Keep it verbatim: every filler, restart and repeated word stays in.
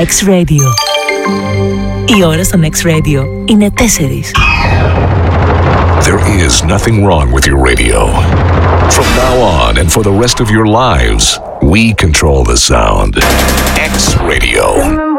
X-Radio. Η ώρα στον X-Radio είναι τέσσερις. There is nothing wrong with your radio. From now on and for the rest of your lives, we control the sound. X-Radio.